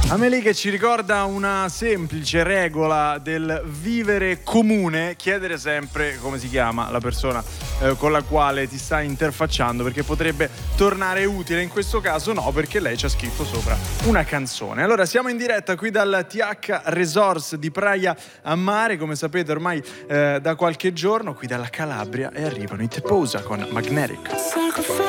Amelie che ci ricorda una semplice regola del vivere comune, chiedere sempre come si chiama la persona con la quale ti stai interfacciando, perché potrebbe tornare utile. In questo caso no, perché lei ci ha scritto sopra una canzone. Allora siamo in diretta qui dal TH Resorts di Praia a Mare, come sapete ormai da qualche giorno, qui dalla Calabria, e arrivano i Teposa con Magnetic.